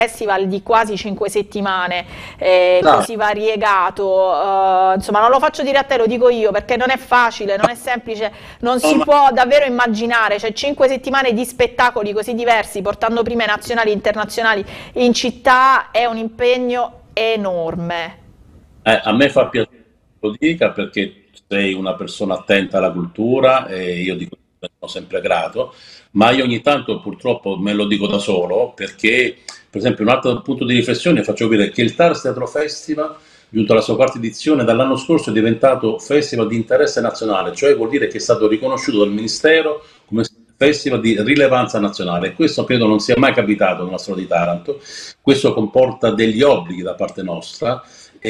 festival di quasi 5 settimane, No, così variegato, insomma non lo faccio dire a te, lo dico io, perché non è facile, non è semplice, non no, si ma può davvero immaginare, cioè 5 settimane di spettacoli così diversi, portando prime nazionali e internazionali in città, è un impegno enorme. a me fa piacere che lo dica perché sei una persona attenta alla cultura e io di questo sono sempre grato, ma io ogni tanto purtroppo me lo dico da solo perché, per esempio, un altro punto di riflessione faccio vedere che il TARS Teatro Festival, giunto alla sua quarta edizione, dall'anno scorso è diventato festival di interesse nazionale, cioè vuol dire che è stato riconosciuto dal Ministero come festival di rilevanza nazionale. E questo credo non sia mai capitato nella storia di Taranto. Questo comporta degli obblighi da parte nostra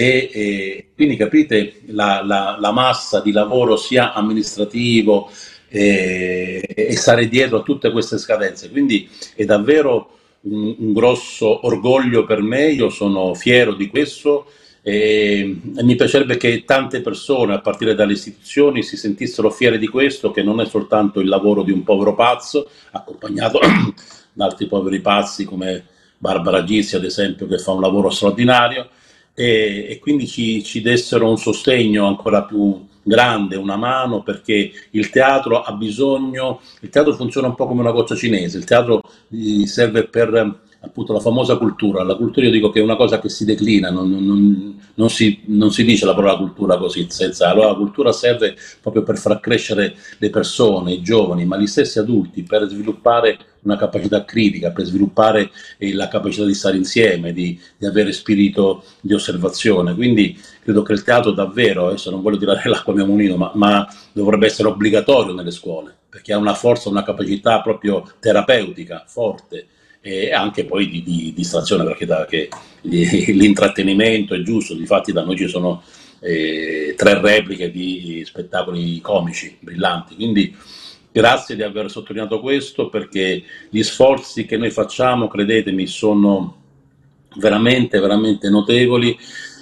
e quindi capite la massa di lavoro sia amministrativo e stare dietro a tutte queste scadenze. Quindi è davvero un grosso orgoglio per me, io sono fiero di questo e mi piacerebbe che tante persone, a partire dalle istituzioni, si sentissero fiere di questo, che non è soltanto il lavoro di un povero pazzo, accompagnato da altri poveri pazzi come Barbara Gissi, ad esempio, che fa un lavoro straordinario, e quindi ci dessero un sostegno ancora più grande, una mano, perché il teatro ha bisogno, il teatro funziona un po' come una goccia cinese, il teatro serve per appunto la famosa cultura. La cultura io dico che è una cosa che si declina, non si dice la parola cultura così, senza, allora la cultura serve proprio per far crescere le persone, i giovani, ma gli stessi adulti, per sviluppare una capacità critica, per sviluppare la capacità di stare insieme, di avere spirito di osservazione. Quindi credo che il teatro davvero, adesso non voglio tirare l'acqua a mio mulino, ma dovrebbe essere obbligatorio nelle scuole, perché ha una forza, una capacità proprio terapeutica forte e anche poi di distrazione, perché l'intrattenimento è giusto, difatti da noi ci sono tre repliche di spettacoli comici brillanti, quindi grazie di aver sottolineato questo perché gli sforzi che noi facciamo, credetemi, sono veramente, veramente notevoli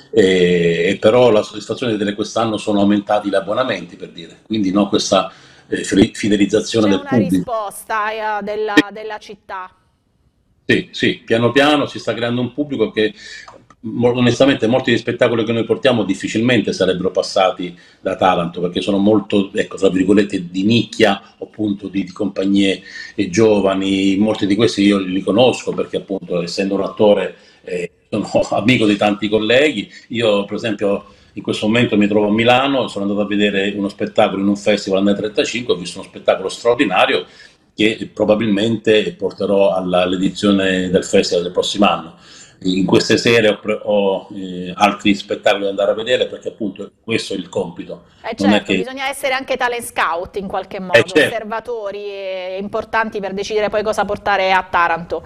e però la soddisfazione è che quest'anno sono aumentati gli abbonamenti, per dire, quindi no, questa fidelizzazione C'è del una pubblico. risposta della città. Sì, sì, piano piano si sta creando un pubblico che onestamente molti degli spettacoli che noi portiamo difficilmente sarebbero passati da Taranto perché sono molto, ecco, tra virgolette, di nicchia o appunto di compagnie giovani. Molti di questi io li conosco perché appunto essendo un attore sono amico di tanti colleghi. Io per esempio in questo momento mi trovo a Milano, sono andato a vedere uno spettacolo in un festival nel 35, ho visto uno spettacolo straordinario che probabilmente porterò all'edizione del festival del prossimo anno. In queste sere ho altri spettacoli da andare a vedere perché appunto questo è il compito. Non è Certo, che... bisogna essere anche talent scout in qualche modo, certo, osservatori importanti per decidere poi cosa portare a Taranto.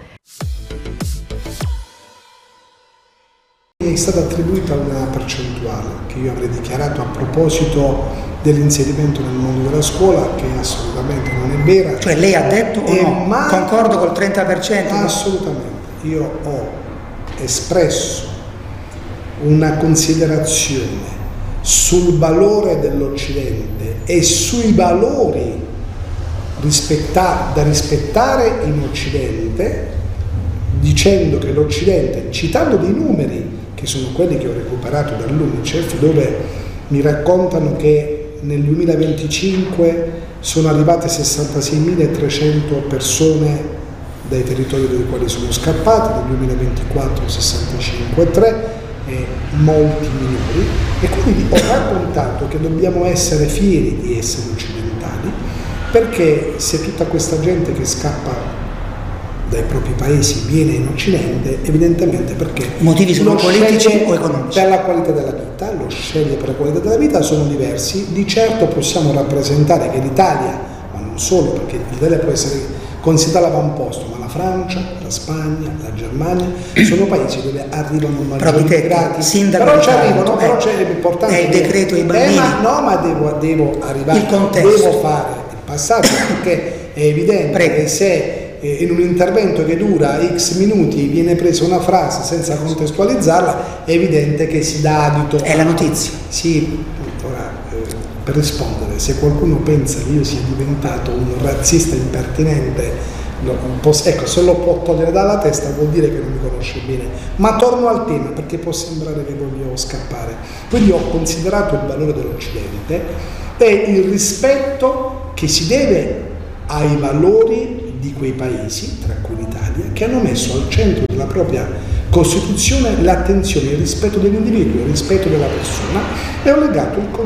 Mi è stata attribuita una percentuale che io avrei dichiarato a proposito dell'inserimento nel mondo della scuola, che assolutamente non è vera. Cioè lei ha detto o no? Mai... Concordo col 30%? Assolutamente. Io ho espresso una considerazione sul valore dell'Occidente e sui valori da rispettare in Occidente, dicendo che l'Occidente, citando dei numeri che sono quelli che ho recuperato dall'UNICEF, dove mi raccontano che nel 2025 sono arrivate 66.300 persone dai territori dai quali sono scappati, nel 2024 65,3 e molti minori, e quindi ho raccontato che dobbiamo essere fieri di essere occidentali, perché se tutta questa gente che scappa dai propri paesi viene in Occidente, evidentemente perché motivi sono politici o economici? Per la qualità della vita, lo sceglie per la qualità della vita, sono diversi. Di certo possiamo rappresentare che l'Italia, ma non solo, perché l'Italia può essere considerata l'avamposto, ma la Francia, la Spagna, la Germania sono paesi dove arrivano maggiori immigrati, però ci arrivano, però c'è l'importante è il decreto ai bambini. ma devo arrivare, il contesto. devo fare il passaggio, perché è evidente che se in un intervento che dura X minuti viene presa una frase senza contestualizzarla, è evidente che si dà adito. È la notizia. Sì, ora, per rispondere, se qualcuno pensa che io sia diventato un razzista impertinente ecco, se lo può togliere dalla testa vuol dire che non mi conosce bene. Ma torno al tema, perché può sembrare che voglio scappare. Quindi ho considerato il valore dell'Occidente e il rispetto che si deve ai valori di quei paesi, tra cui l'Italia, che hanno messo al centro della propria Costituzione l'attenzione, il rispetto dell'individuo, il rispetto della persona, e ho legato il